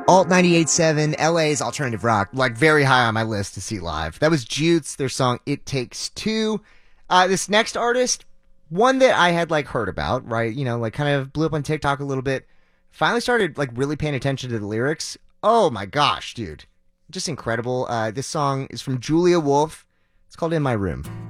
Alt 98.7, LA's alternative rock, like very high on my list to see live. That was Jutes, their song It Takes Two. This next artist, one that I had like heard about, right? You know, like kind of blew up on TikTok a little bit. Finally started like really paying attention to the lyrics. Oh my gosh, dude. Just incredible. This song is from Julia Wolf. It's called In My Room.